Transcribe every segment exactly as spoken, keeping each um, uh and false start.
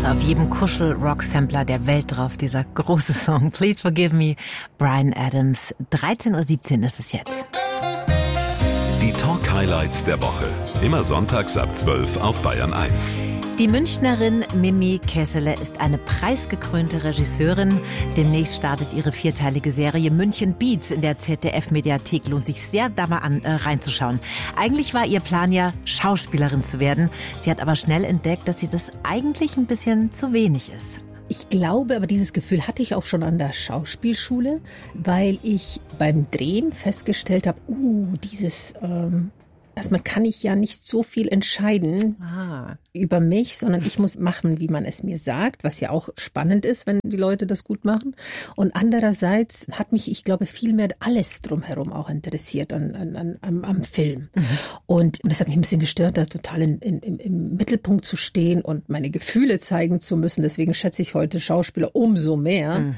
ist auf jedem Kuschel-Rock-Sampler der Welt drauf, dieser große Song Please Forgive Me, Bryan Adams. dreizehn Uhr siebzehn ist es jetzt. Die Talk-Highlights der Woche. Immer sonntags ab zwölf auf Bayern eins. Die Münchnerin Mimi Kessele ist eine preisgekrönte Regisseurin. Demnächst startet ihre vierteilige Serie München Beats in der Z D F-Mediathek. Lohnt sich sehr, da mal an, äh, reinzuschauen. Eigentlich war ihr Plan ja, Schauspielerin zu werden. Sie hat aber schnell entdeckt, dass sie das eigentlich ein bisschen zu wenig ist. Ich glaube, aber dieses Gefühl hatte ich auch schon an der Schauspielschule, weil ich beim Drehen festgestellt habe, uh, dieses... Ähm Erstmal kann ich ja nicht so viel entscheiden ah. über mich, sondern ich muss machen, wie man es mir sagt, was ja auch spannend ist, wenn die Leute das gut machen. Und andererseits hat mich, ich glaube, viel mehr alles drumherum auch interessiert an, an, an, am, am Film. Mhm. Und, und das hat mich ein bisschen gestört, da total in, in, im, im Mittelpunkt zu stehen und meine Gefühle zeigen zu müssen. Deswegen schätze ich heute Schauspieler umso mehr. Mhm.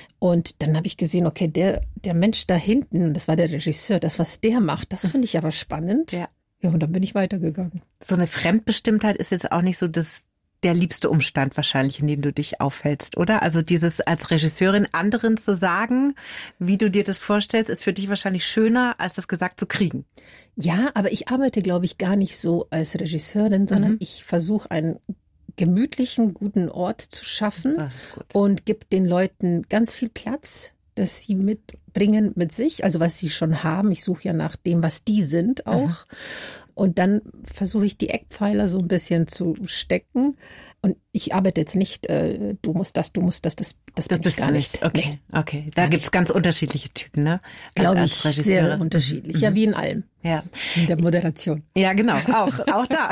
Und dann habe ich gesehen, okay, der der Mensch da hinten, das war der Regisseur, das, was der macht, das finde ich aber spannend. Ja. Ja, und dann bin ich weitergegangen. So eine Fremdbestimmtheit ist jetzt auch nicht so das der liebste Umstand wahrscheinlich, in dem du dich aufhältst, oder? Also dieses als Regisseurin anderen zu sagen, wie du dir das vorstellst, ist für dich wahrscheinlich schöner, als das gesagt zu kriegen. Ja, aber ich arbeite, glaube ich, gar nicht so als Regisseurin, sondern mhm. ich versuche einen gemütlichen, guten Ort zu schaffen und gibt den Leuten ganz viel Platz, dass sie mitbringen mit sich, also was sie schon haben. Ich suche ja nach dem, was die sind auch. Mhm. Und dann versuche ich die Eckpfeiler so ein bisschen zu stecken. Und ich arbeite jetzt nicht, äh, du musst das, du musst das, das, das, das bin ich gar nicht. Okay, nee. okay. Da gibt's ganz unterschiedliche Typen, ne? Glaube ich, sehr unterschiedlich. Mhm. Ja, wie in allem. Ja. In der Moderation. Ja, genau, auch, auch da.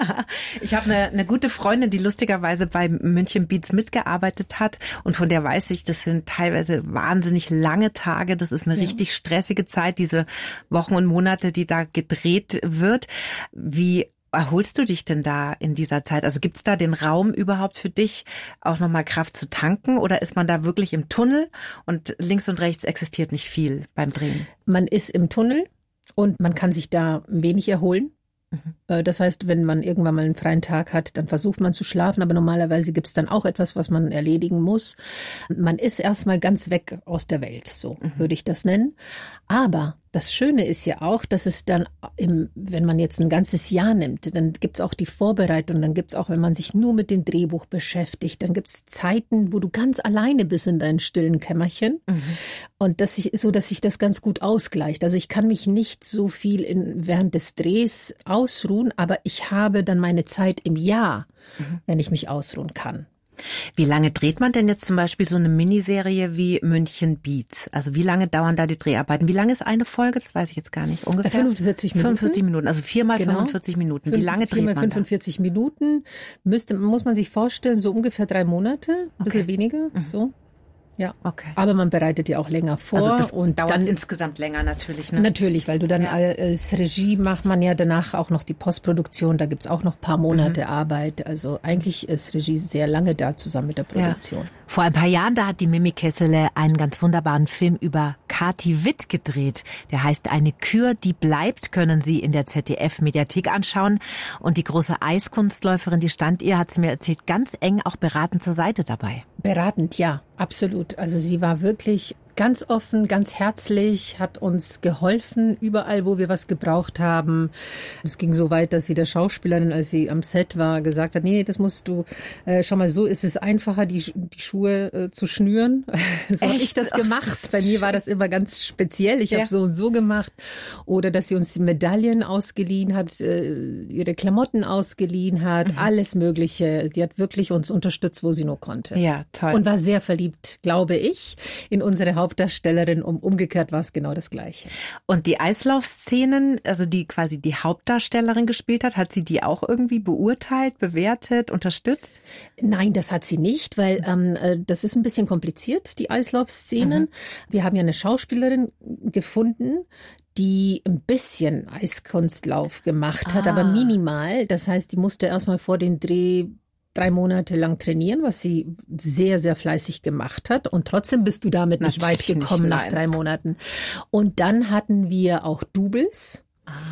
Ich habe eine, eine gute Freundin, die lustigerweise bei München Beats mitgearbeitet hat und von der weiß ich, das sind teilweise wahnsinnig lange Tage, das ist eine ja. richtig stressige Zeit, diese Wochen und Monate, die da gedreht wird. Wie erholst du dich denn da in dieser Zeit? Also gibt's da den Raum überhaupt für dich, auch nochmal Kraft zu tanken? Oder ist man da wirklich im Tunnel und links und rechts existiert nicht viel beim Drehen? Man ist im Tunnel und man kann sich da wenig erholen. Mhm. Das heißt, wenn man irgendwann mal einen freien Tag hat, dann versucht man zu schlafen, aber normalerweise gibt's dann auch etwas, was man erledigen muss. Man ist erstmal ganz weg aus der Welt, so mhm. würde ich das nennen. Aber das Schöne ist ja auch, dass es dann, im, wenn man jetzt ein ganzes Jahr nimmt, dann gibt's auch die Vorbereitung, dann gibt's auch, wenn man sich nur mit dem Drehbuch beschäftigt, dann gibt's Zeiten, wo du ganz alleine bist in deinem stillen Kämmerchen. Mhm. Und das ich, so, dass sich das ganz gut ausgleicht. Also ich kann mich nicht so viel in, während des Drehs ausruhen, aber ich habe dann meine Zeit im Jahr, mhm. wenn ich mich ausruhen kann. Wie lange dreht man denn jetzt zum Beispiel so eine Miniserie wie München Beats? Also wie lange dauern da die Dreharbeiten? Wie lange ist eine Folge? Das weiß ich jetzt gar nicht. Ungefähr? fünfundvierzig Minuten. fünfundvierzig Minuten, also viermal genau. fünfundvierzig Minuten. Wie lange dreht man da? fünfundvierzig Minuten. Müsste, muss man sich vorstellen, so ungefähr drei Monate, ein bisschen okay. weniger, mhm. so. Ja, okay. Aber man bereitet ja auch länger vor. Also das und dauert dann insgesamt länger natürlich. Ne? Natürlich, weil du dann ja. als Regie macht man ja danach auch noch die Postproduktion. Da gibt's auch noch ein paar Monate mhm. Arbeit. Also eigentlich ist Regie sehr lange da zusammen mit der Produktion. Ja. Vor ein paar Jahren, da hat die Mimi Kessele einen ganz wunderbaren Film über Kathi Witt gedreht. Der heißt Eine Kür, die bleibt, können Sie in der Z D F-Mediathek anschauen. Und die große Eiskunstläuferin, die stand ihr, hat sie mir erzählt, ganz eng auch beratend zur Seite dabei. Beratend, ja, absolut. Also sie war wirklich ganz offen, ganz herzlich, hat uns geholfen, überall, wo wir was gebraucht haben. Es ging so weit, dass sie der Schauspielerin, als sie am Set war, gesagt hat, nee, nee, das musst du, äh, schau mal, so ist es einfacher, die, die Schuhe äh, zu schnüren. So habe ich das gemacht. Ach, das Bei mir war das immer ganz speziell. Ich ja. habe so und so gemacht. Oder dass sie uns die Medaillen ausgeliehen hat, äh, ihre Klamotten ausgeliehen hat, mhm. alles Mögliche. Die hat wirklich uns unterstützt, wo sie nur konnte. Ja, toll. Und war sehr verliebt, glaube ich, in unsere Hauptdarstellerin. Hauptdarstellerin, um umgekehrt war es genau das Gleiche. Und die Eislaufszenen, also die quasi die Hauptdarstellerin gespielt hat, hat sie die auch irgendwie beurteilt, bewertet, unterstützt? Nein, das hat sie nicht, weil ähm, das ist ein bisschen kompliziert, die Eislaufszenen. Mhm. Wir haben ja eine Schauspielerin gefunden, die ein bisschen Eiskunstlauf gemacht hat, ah. aber minimal. Das heißt, die musste erstmal vor den Dreh drei Monate lang trainieren, was sie sehr, sehr fleißig gemacht hat. Und trotzdem bist du damit nicht weit gekommen nicht, nach drei Monaten. Und dann hatten wir auch Doubles. Ah.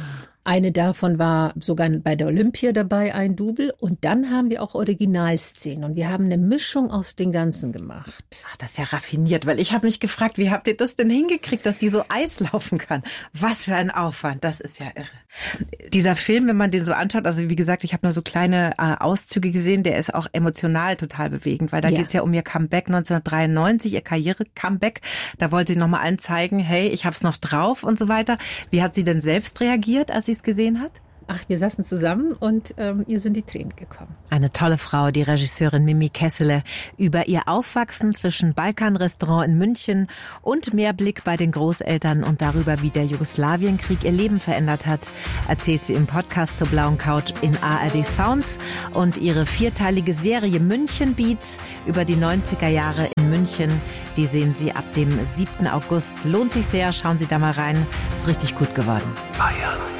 Eine davon war sogar bei der Olympia dabei, ein Double. Und dann haben wir auch Originalszenen. Und wir haben eine Mischung aus den Ganzen gemacht. Ach, das ist ja raffiniert, weil ich habe mich gefragt, wie habt ihr das denn hingekriegt, dass die so Eis laufen kann? Was für ein Aufwand, das ist ja irre. Dieser Film, wenn man den so anschaut, also wie gesagt, ich habe nur so kleine äh, Auszüge gesehen, der ist auch emotional total bewegend, weil da ja. geht es ja um ihr Comeback neunzehnhundertdreiundneunzig, ihr Karriere-Comeback. Da wollte sie nochmal allen zeigen, hey, ich hab's noch drauf und so weiter. Wie hat sie denn selbst reagiert, als sie es gesehen hat? Ach, wir saßen zusammen und ähm, ihr sind die Tränen gekommen. Eine tolle Frau, die Regisseurin Mimi Kessele, über ihr Aufwachsen zwischen Balkanrestaurant in München und Meerblick bei den Großeltern und darüber, wie der Jugoslawienkrieg ihr Leben verändert hat, erzählt sie im Podcast zur Blauen Couch in A R D Sounds. Und ihre vierteilige Serie München Beats über die neunziger Jahre in München, die sehen Sie ab dem siebten August. Lohnt sich sehr, schauen Sie da mal rein. Ist richtig gut geworden. Bayern.